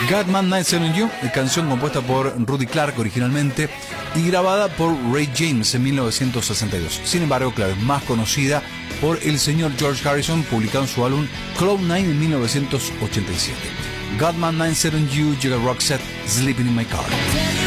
Got My Nights on You, canción compuesta por Rudy Clark originalmente y grabada por Ray James en 1962. Sin embargo, claro, es más conocida por el señor George Harrison, publicado en su álbum Cloud9 en 1987. Got My Nights on You, llega Roxette, Sleeping in My Car.